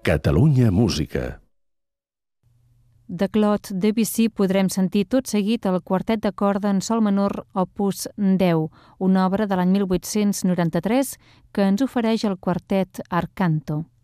Catalunya Música. De Claude Debussy podrem sentir tot seguit el quartet de corda en sol menor opus 10, una obra de l'any 1893 que ens ofereix el quartet Arcanto.